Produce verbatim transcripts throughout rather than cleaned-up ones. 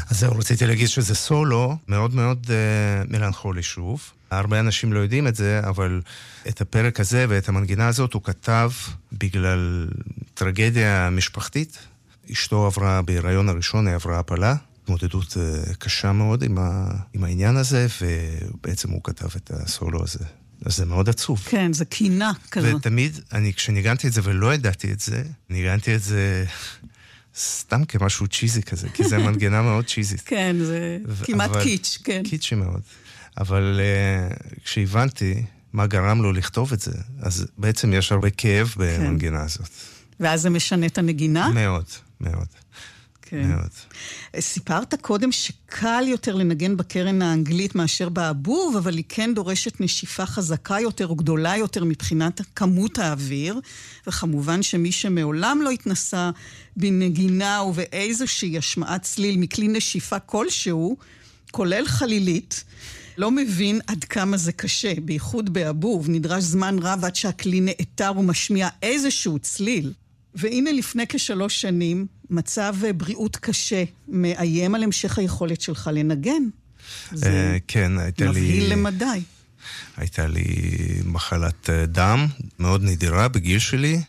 אז זהו, רציתי להגיד שזה סולו מאוד מאוד uh, מלנכולי שוב. הרבה אנשים לא יודעים את זה, אבל את הפרק הזה ואת המנגינה הזאת הוא כתב בגלל טרגדיה משפחתית. אשתו עברה בהיריון הראשון, היא עברה הפלה, התמודדות uh, קשה מאוד עם, ה, עם העניין הזה, ובעצם הוא כתב את הסולו הזה. אז זה מאוד עצוב. כן, זה קינה כזאת. ותמיד, אני, כשניגנתי את זה ולא ידעתי את זה, ניגנתי את זה סתם כמשהו צ'יזי כזה, כי זה מנגנה מאוד צ'יזית. כן, זה ו- כמעט אבל, קיץ', כן. קיצ'י מאוד. אבל uh, כשהבנתי מה גרם לו לכתוב את זה, אז בעצם יש הרבה כאב במנגנה כן. הזאת. ואז זה משנה את הנגינה? מאוד, מאוד. כן. מאוד. סיפרת קודם שקל יותר לנגן בקרן האנגלית מאשר באבוב, אבל היא כן דורשת נשיפה חזקה יותר או גדולה יותר מבחינת כמות האוויר, וכמובן שמי שמעולם לא התנסה בנגינה ובאיזושהי השמעת צליל מכלי נשיפה כלשהו, כולל חלילית, לא מבין עד כמה זה קשה, בייחוד באבוב, נדרש זמן רב עד שהכלי נאתר ומשמיע איזשהו צליל. והנה לפני כשלוש שנים, מצב בריאות קשה מאיים על המשך היכולת שלך לנגן. זה כן, הייתה לי... מבהיל למדי. הייתה לי מחלת דם מאוד נדירה בגיל שלי,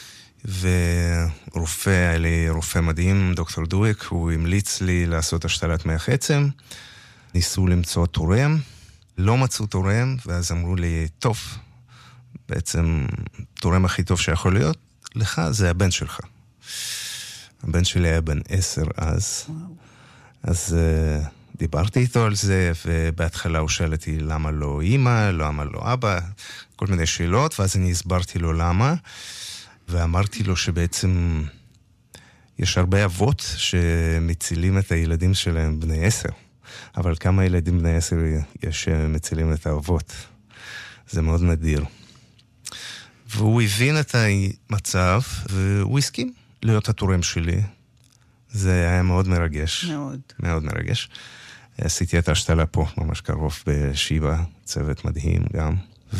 ורופא, היה לי רופא מדהים, דוקטור דויק, הוא המליץ לי לעשות השתלת מח עצם, ניסו למצוא תורם, לא מצאו תורם, ואז אמרו לי, טוב, בעצם תורם הכי טוב שיכול להיות, לך זה הבן שלך. הבן שלי היה בן עשר אז. וואו. אז uh, דיברתי איתו על זה, ובהתחלה הוא שאל אותי למה לא אמא, למה לא אבא, כל מיני שאלות, ואז אני הסברתי לו למה, ואמרתי לו שבעצם יש הרבה אבות שמצילים את הילדים שלהם בני עשר, אבל כמה ילדים בני עשר יש שמצילים את האבות? זה מאוד נדיר. והוא הבין את המצב, והוא הסכים להיות התורם שלי. זה היה מאוד מרגש. מאוד. מאוד מרגש. עשיתי את ההשתלה פה, ממש קרוב בשיבה, צוות מדהים גם.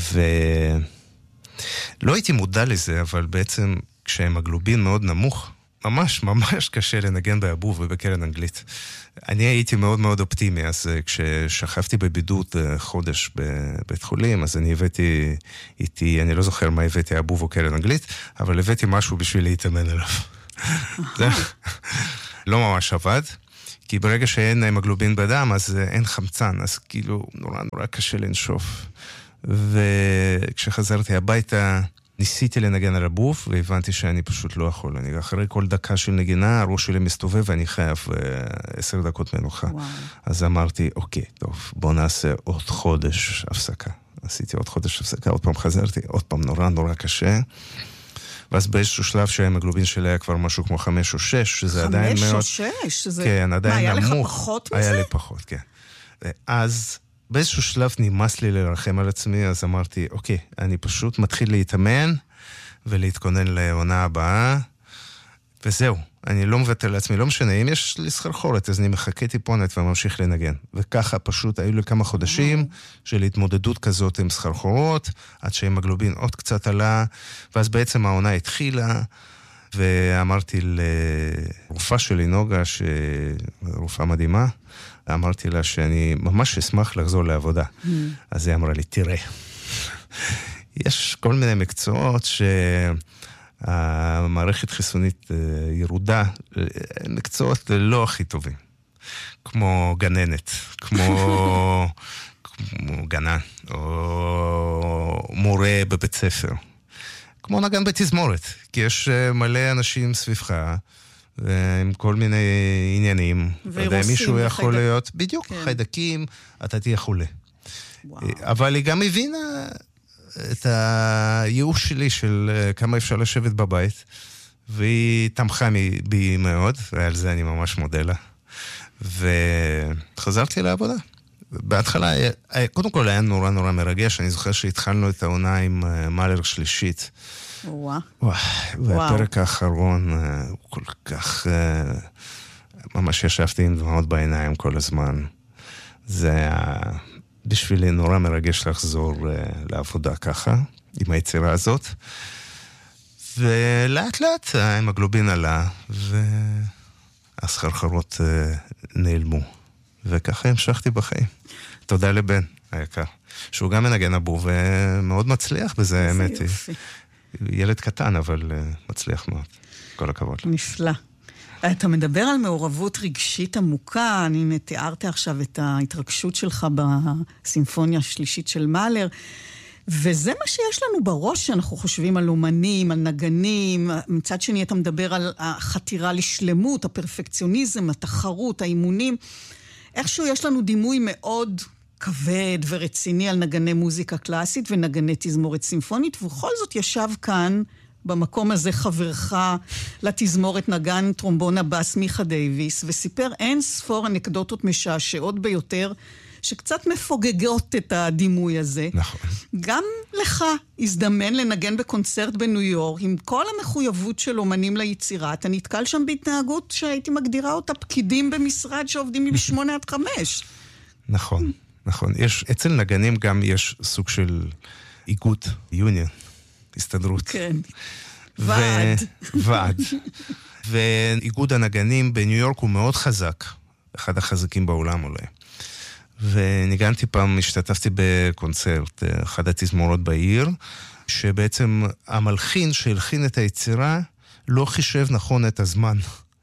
ולא הייתי מודע לזה, אבל בעצם כשהמגלובין מאוד נמוך, ממש ממש קשה לנגן באבוב ובקרן אנגלית. אני הייתי מאוד מאוד אופטימי, אז כששכבתי בבידוד חודש בבית חולים, אז אני הבאתי איתי, אני לא זוכר מה הבאתי, אבוב או קרן אנגלית, אבל הבאתי משהו בשביל להתאמן עליו. זה לא ממש עבד, כי ברגע שאין המגלובין בדם, אז אין חמצן, אז כאילו נורא נורא קשה לנשוף. וכשחזרתי הביתה, ניסיתי לנגן על הבוף, והבנתי שאני פשוט לא יכול. אני אחרי כל דקה של נגינה, הראש שלי מסתובב, ואני חייב עשר דקות מנוחה. וואו. אז אמרתי, אוקיי, טוב, בוא נעשה עוד חודש הפסקה. עשיתי עוד חודש הפסקה, עוד פעם חזרתי, עוד פעם נורא נורא קשה. ואז באיזשהו שלב שההמוגלובין שלי היה כבר משהו כמו חמש או שש, שזה עדיין מאוד... חמש או שש? שזה... כן, עדיין מה, נמוך. היה לך פחות מזה? היה לי פחות, כן. אז... באיזשהו שלב נמאס לי לרחם על עצמי, אז אמרתי, אוקיי, אני פשוט מתחיל להתאמן ולהתכונן לעונה הבאה, וזהו, אני לא מבטל לעצמי, לא משנה, אם יש לי סחרחורת, אז אני מחכה טיפונת וממשיך לנגן. וככה פשוט היו לי כמה חודשים של התמודדות כזאת עם סחרחורות, עד שהמגלובין עוד קצת עלה, ואז בעצם העונה התחילה, ואמרתי לרופאה שלי, נוגה, רופאה מדהימה, אמרתי לה שאני ממש אשמח לחזור לעבודה. Mm. אז היא אמרה לי, תראה, יש כל מיני מקצועות שהמערכת חיסונית ירודה, מקצועות לא הכי טובים, כמו גננת, כמו, כמו גנן, או מורה בבית ספר, כמו נגן בתזמורת, כי יש מלא אנשים סביבך, עם כל מיני עניינים. וירוסים. מישהו יכול חיידק. להיות, בדיוק, כן. חיידקים, אתה תהיה חולה. וואו. אבל היא גם הבינה את הייאוש שלי של כמה אפשר לשבת בבית, והיא תמכה בי מאוד, ועל זה אני ממש מודה לה. וחזרתי לעבודה. בהתחלה, קודם כל היה נורא נורא מרגש, אני זוכר שהתחלנו את העונה עם מאלר שלישית, וואו. והפרק האחרון הוא כל כך, ממש ישבתי עם דמעות בעיניים כל הזמן. זה היה בשבילי נורא מרגש לחזור לעבודה ככה, עם היצירה הזאת. ולאט לאט המגלובין עלה, הסחרחרות uh, נעלמו. וככה המשכתי בחיים. תודה לבן היקר, שהוא גם מנגן אבוב ומאוד מצליח בזה, האמת היא. ילד קטן, אבל uh, מצליח מאוד. כל הכבוד. נפלא. אתה מדבר על מעורבות רגשית עמוקה, אני תיארתי עכשיו את ההתרגשות שלך בסימפוניה השלישית של מאלר, וזה מה שיש לנו בראש שאנחנו חושבים על אומנים, על נגנים, מצד שני אתה מדבר על החתירה לשלמות, הפרפקציוניזם, התחרות, האימונים, איכשהו יש לנו דימוי מאוד כבד ורציני על נגני מוזיקה קלאסית ונגני תזמורת סימפונית, ובכל זאת ישב כאן במקום הזה חברך לתזמורת נגן טרומבון הבאס מיכה דייביס, וסיפר אין ספור אנקדוטות משעשעות ביותר, שקצת מפוגגות את הדימוי הזה. נכון. גם לך הזדמן לנגן בקונצרט בניו יורק, עם כל המחויבות של אומנים ליצירה, אתה נתקל שם בהתנהגות שהייתי מגדירה אותה פקידים במשרד שעובדים משמונה עד חמש. נכון, נכון. יש, אצל נגנים גם יש סוג של איגוד, יוניון. הסתדרות. כן. ועד. ועד. ואיגוד הנגנים בניו יורק הוא מאוד חזק. אחד החזקים בעולם אולי. וניגנתי פעם, השתתפתי בקונצרט, אחד התזמורות בעיר, שבעצם המלחין שהלחין את היצירה לא חישב נכון את הזמן.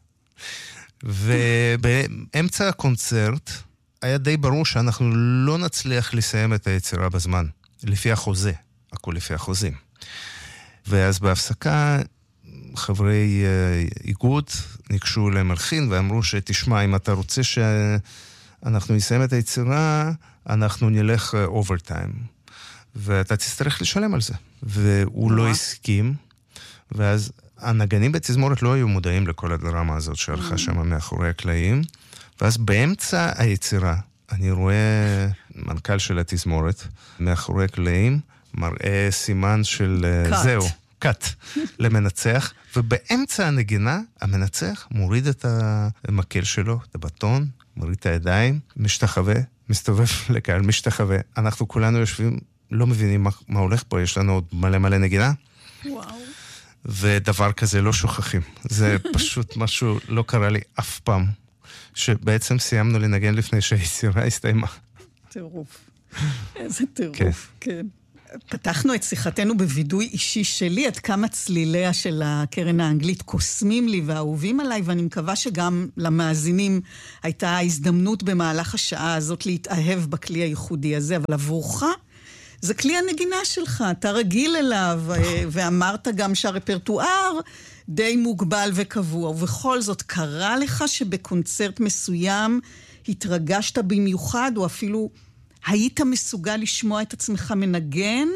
ובאמצע הקונצרט היה די ברור שאנחנו לא נצליח לסיים את היצירה בזמן. לפי החוזה. הכל לפי החוזים. ואז בהפסקה חברי איגוד ניגשו למלחין ואמרו שתשמע, אם אתה רוצה שאנחנו נסיים את היצירה, אנחנו נלך אוברטיים. ואתה תצטרך לשלם על זה. והוא לא הסכים, ואז הנגנים בתזמורת לא היו מודעים לכל הדרמה הזאת שהלכה שם מאחורי הקלעים, ואז באמצע היצירה אני רואה מנכ"ל של התזמורת מאחורי הקלעים, מראה סימן של קאט. זהו, קאט, למנצח, ובאמצע הנגינה, המנצח מוריד את המקל שלו, את הבטון, מוריד את הידיים, משתחווה, מסתובב לקהל, משתחווה. אנחנו כולנו יושבים, לא מבינים מה, מה הולך פה, יש לנו עוד מלא מלא נגינה. וואו. ודבר כזה לא שוכחים. זה פשוט משהו לא קרה לי אף פעם, שבעצם סיימנו לנגן לפני שהיצירה הסתיימה. טירוף. איזה טירוף, כן. פתחנו את שיחתנו בווידוי אישי שלי, עד כמה צליליה של הקרן האנגלית קוסמים לי ואהובים עליי, ואני מקווה שגם למאזינים הייתה הזדמנות במהלך השעה הזאת להתאהב בכלי הייחודי הזה, אבל עבורך זה כלי הנגינה שלך, אתה רגיל אליו, ואמרת גם שהרפרטואר די מוגבל וקבוע, ובכל זאת קרה לך שבקונצרט מסוים התרגשת במיוחד, או אפילו היית מסוגל לשמוע את עצמך מנגן,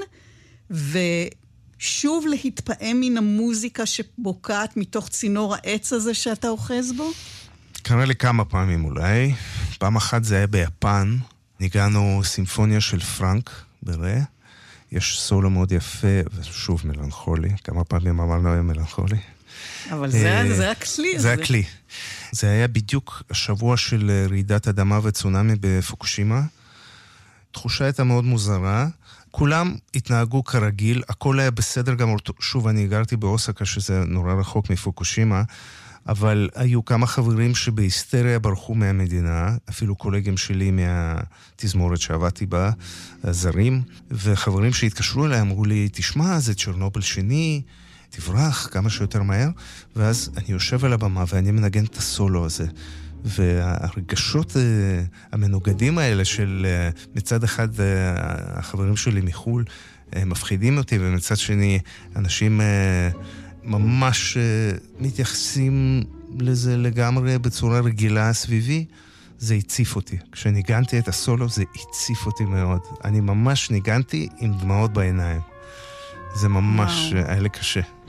ושוב להתפעם מן המוזיקה שבוקעת מתוך צינור העץ הזה שאתה אוחז בו? קרה לי כמה פעמים אולי. פעם אחת זה היה ביפן, ניגענו סימפוניה של פרנק ברה, יש סולו מאוד יפה, ושוב מלנכולי, כמה פעמים אמרנו היה מלנכולי. אבל זה, זה הכלי הזה. זה הכלי. זה היה בדיוק השבוע של רעידת אדמה וצונאמי בפוקושימה, תחושה הייתה מאוד מוזרה, כולם התנהגו כרגיל, הכל היה בסדר גם, שוב אני גרתי באוסקה שזה נורא רחוק מפוקושימה, אבל היו כמה חברים שבהיסטריה ברחו מהמדינה, אפילו קולגים שלי מהתזמורת שעבדתי בה, זרים, וחברים שהתקשרו אליי אמרו לי, תשמע, זה צ'רנובל שני, תברח כמה שיותר מהר, ואז אני יושב על הבמה ואני מנגן את הסולו הזה. והרגשות המנוגדים האלה של מצד אחד החברים שלי מחול מפחידים אותי, ומצד שני אנשים ממש מתייחסים לזה לגמרי בצורה רגילה סביבי, זה הציף אותי. כשניגנתי את הסולו זה הציף אותי מאוד. אני ממש ניגנתי עם דמעות בעיניים. זה ממש היה לי קשה.